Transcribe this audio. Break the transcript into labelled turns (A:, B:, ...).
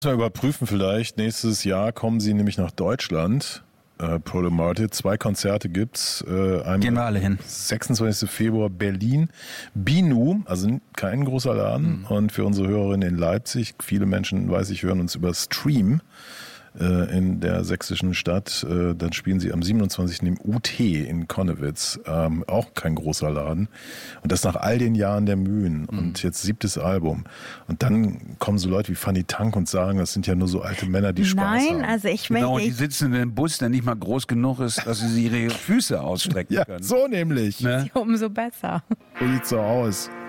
A: Mal überprüfen vielleicht. Nächstes Jahr kommen sie nämlich nach Deutschland. Problematic. 2 Konzerte gibt's.
B: Gehen wir alle hin.
A: 26. Februar Berlin. Binu, also kein großer Laden. Und für unsere Hörerinnen in Leipzig, viele Menschen, weiß ich, hören uns über Stream in der sächsischen Stadt. Dann spielen sie am 27. im UT in Konnewitz. Auch kein großer Laden. Und das nach all den Jahren der Mühen. Und jetzt 7. Album. Und dann kommen so Leute wie Fanny Tank und sagen, das sind ja nur so alte Männer, die Spaß haben.
C: Nein, also ich möchte...
B: Genau, die sitzen in einem Bus, der nicht mal groß genug ist, dass sie ihre Füße ausstrecken können.
A: Ja, so nämlich.
B: Ne?
C: Umso besser.
A: So sieht's so aus.